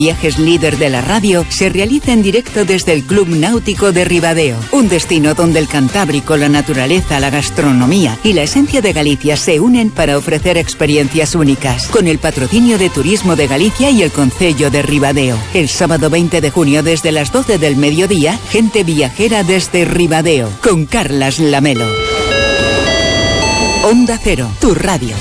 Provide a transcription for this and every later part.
Viajes líder de la radio se realiza en directo desde el Club Náutico de Ribadeo, un destino donde el Cantábrico, la naturaleza, la gastronomía y la esencia de Galicia se unen para ofrecer experiencias únicas, con el patrocinio de Turismo de Galicia y el Concello de Ribadeo. El sábado 20 de junio desde las 12 del mediodía, Gente Viajera desde Ribadeo, con Carlas Lamelo. Onda Cero, tu radio.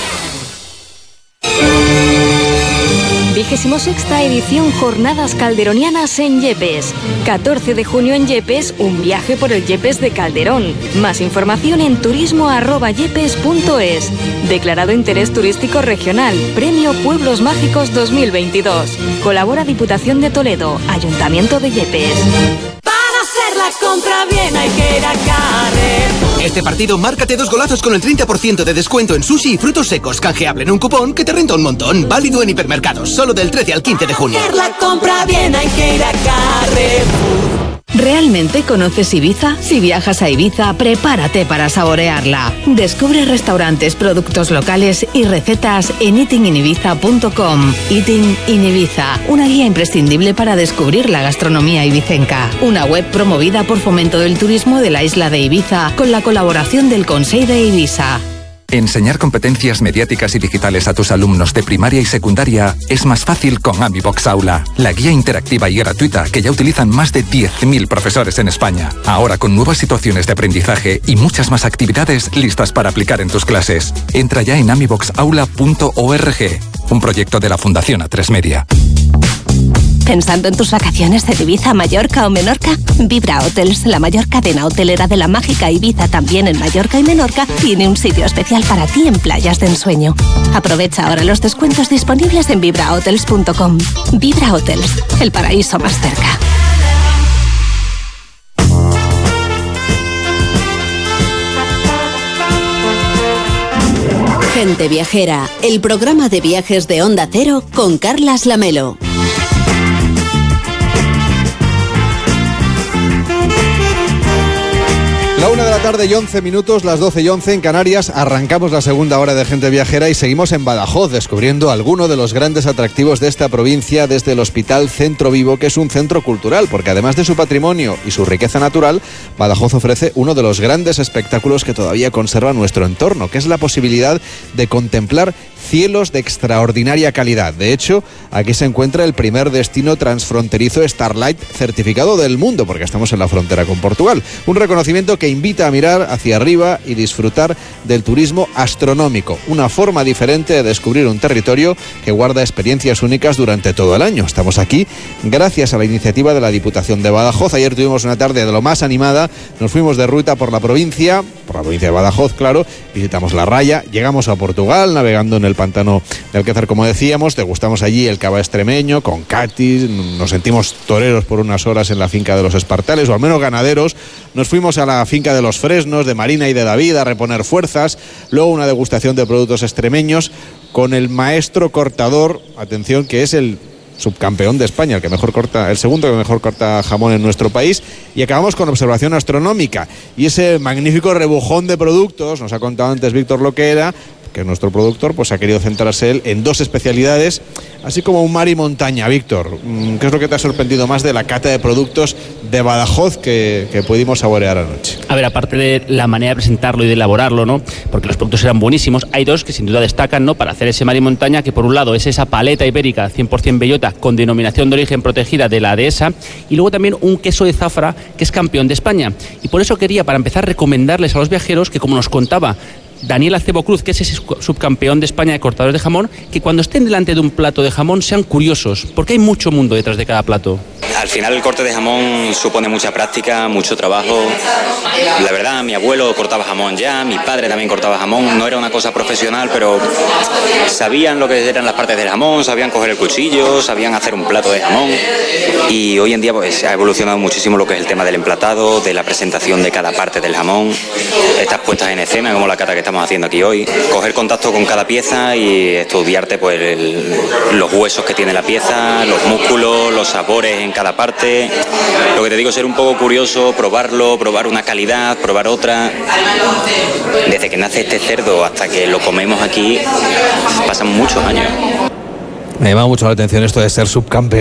26ª edición Jornadas Calderonianas en Yepes. 14 de junio en Yepes, un viaje por el Yepes de Calderón. Más información en turismo@yepes.es. Declarado Interés Turístico Regional. Premio Pueblos Mágicos 2022. Colabora Diputación de Toledo, Ayuntamiento de Yepes. Para hacer la compra bien hay que ir a Carrefour. Este partido, márcate 2 golazos con el 30% de descuento en sushi y frutos secos. Canjeable en un cupón que te renta un montón. Válido en hipermercados, solo del 13 al 15 de junio. Para hacer la compra bien hay que ir a Carrefour. ¿Realmente conoces Ibiza? Si viajas a Ibiza, prepárate para saborearla. Descubre restaurantes, productos locales y recetas en eatinginIbiza.com. Eating in Ibiza, una guía imprescindible para descubrir la gastronomía ibicenca. Una web promovida por Fomento del Turismo de la isla de Ibiza, con la colaboración del Consell de Ibiza. Enseñar competencias mediáticas y digitales a tus alumnos de primaria y secundaria es más fácil con AmiBox Aula, la guía interactiva y gratuita que ya utilizan más de 10.000 profesores en España. Ahora con nuevas situaciones de aprendizaje y muchas más actividades listas para aplicar en tus clases. Entra ya en amiboxaula.org, un proyecto de la Fundación A3 Media. ¿Pensando en tus vacaciones de Ibiza, Mallorca o Menorca? Vibra Hotels, la mayor cadena hotelera de la mágica Ibiza, también en Mallorca y Menorca, tiene un sitio especial para ti en playas de ensueño. Aprovecha ahora los descuentos disponibles en vibrahotels.com. Vibra Hotels, el paraíso más cerca. Gente Viajera, el programa de viajes de Onda Cero con Carlas Lamelo. La 1:11 PM, las 12:11 en Canarias. Arrancamos la segunda hora de Gente Viajera y seguimos en Badajoz, descubriendo alguno de los grandes atractivos de esta provincia desde el Hospital Centro Vivo, que es un centro cultural, porque además de su patrimonio y su riqueza natural, Badajoz ofrece uno de los grandes espectáculos que todavía conserva nuestro entorno, que es la posibilidad de contemplar cielos de extraordinaria calidad. De hecho, aquí se encuentra el primer destino transfronterizo Starlight certificado del mundo, porque estamos en la frontera con Portugal. Un reconocimiento que invita a mirar hacia arriba y disfrutar del turismo astronómico, una forma diferente de descubrir un territorio que guarda experiencias únicas durante todo el año. Estamos aquí gracias a la iniciativa de la Diputación de Badajoz. Ayer tuvimos una tarde de lo más animada, nos fuimos de ruta por la provincia de Badajoz, claro, visitamos La Raya, llegamos a Portugal, navegando en el pantano de Alquézar, como decíamos, degustamos allí el cava extremeño con catis, nos sentimos toreros por unas horas en la finca de los Espartales, o al menos ganaderos. Nos fuimos a la finca de los Fresnos, de Marina y de David, a reponer fuerzas, luego una degustación de productos extremeños con el maestro cortador, atención, que es el subcampeón de España, el segundo que mejor corta jamón en nuestro país, y acabamos con observación astronómica y ese magnífico rebujón de productos. Nos ha contado antes Víctor Loquera que nuestro productor pues ha querido centrarse él en dos especialidades, así como un mar y montaña. Víctor, ¿qué es lo que te ha sorprendido más de la cata de productos de Badajoz que pudimos saborear anoche? A ver, aparte de la manera de presentarlo y de elaborarlo, ¿no?, porque los productos eran buenísimos, hay dos que sin duda destacan, ¿no?, para hacer ese mar y montaña, que por un lado es esa paleta ibérica 100% bellota con denominación de origen protegida de la dehesa, y luego también un queso de Zafra que es campeón de España. Y por eso quería, para empezar, recomendarles a los viajeros que, como nos contaba Daniel Acebo Cruz, que es ese subcampeón de España de cortadores de jamón, que cuando estén delante de un plato de jamón sean curiosos, porque hay mucho mundo detrás de cada plato. Al final el corte de jamón supone mucha práctica, mucho trabajo. La verdad, mi abuelo cortaba jamón ya, mi padre también cortaba jamón. No era una cosa profesional, pero sabían lo que eran las partes del jamón, sabían coger el cuchillo, sabían hacer un plato de jamón. Y hoy en día pues ha evolucionado muchísimo lo que es el tema del emplatado, de la presentación de cada parte del jamón, estas puestas en escena, como la cata que estamos haciendo aquí hoy. Coger contacto con cada pieza y estudiarte pues los huesos que tiene la pieza, los músculos, los sabores en cada parte. Lo que te digo es ser un poco curioso, probarlo, probar una calidad, probar otra. Desde que nace este cerdo hasta que lo comemos aquí pasan muchos años. Me llama mucho la atención esto de ser subcampeón